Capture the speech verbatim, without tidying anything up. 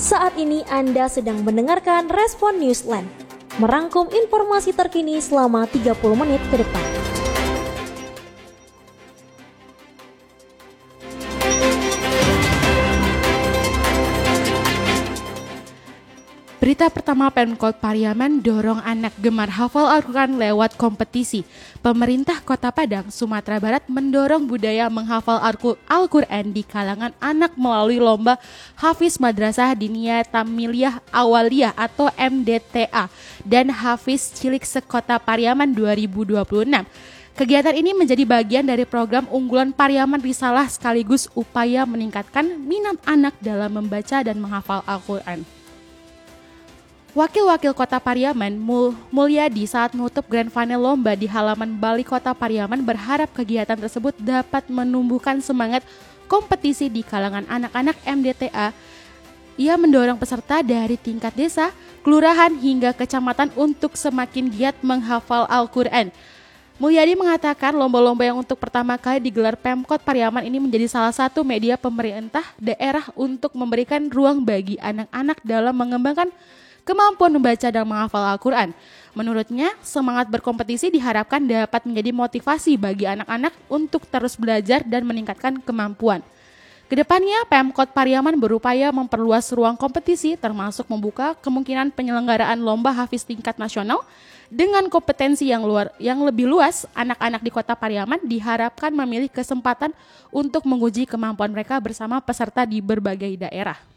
Saat ini Anda sedang mendengarkan Respon Newsland, merangkum informasi terkini selama tiga puluh menit ke depan. Berita pertama, Pemkot Pariaman dorong anak gemar hafal Al-Quran lewat kompetisi. Pemerintah Kota Padang, Sumatera Barat mendorong budaya menghafal Al-Quran di kalangan anak melalui lomba Hafiz Madrasah Diniyah Tamiliyah Awaliyah atau M D T A dan Hafiz Cilik Sekota Pariaman dua ribu dua puluh enam. Kegiatan ini menjadi bagian dari program unggulan Pariaman Risalah sekaligus upaya meningkatkan minat anak dalam membaca dan menghafal Al-Quran. Wakil-wakil Kota Pariaman, Mul- Mulyadi saat menutup Grand Final Lomba di halaman Balai Kota Pariaman berharap kegiatan tersebut dapat menumbuhkan semangat kompetisi di kalangan anak-anak M D T A. Ia mendorong peserta dari tingkat desa, kelurahan hingga kecamatan untuk semakin giat menghafal Al-Quran. Mulyadi mengatakan lomba-lomba yang untuk pertama kali digelar Pemkot Pariaman ini menjadi salah satu media pemerintah daerah untuk memberikan ruang bagi anak-anak dalam mengembangkan kemampuan membaca dan menghafal Al-Quran. Menurutnya, semangat berkompetisi diharapkan dapat menjadi motivasi bagi anak-anak untuk terus belajar dan meningkatkan kemampuan. Kedepannya, Pemkot Pariaman berupaya memperluas ruang kompetisi termasuk membuka kemungkinan penyelenggaraan lomba hafiz tingkat nasional dengan kompetensi yang luar yang lebih luas. Anak-anak di Kota Pariaman diharapkan memilih kesempatan untuk menguji kemampuan mereka bersama peserta di berbagai daerah.